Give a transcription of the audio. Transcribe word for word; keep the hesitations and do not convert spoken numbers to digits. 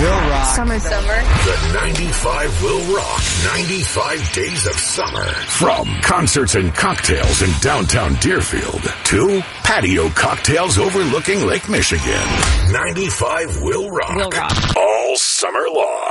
will rock. Summer. Summer. The ninety-five will rock. ninety-five days of summer. From concerts and cocktails in downtown Deerfield to patio cocktails overlooking Lake Michigan. ninety-five will rock. Will rock. All summer long.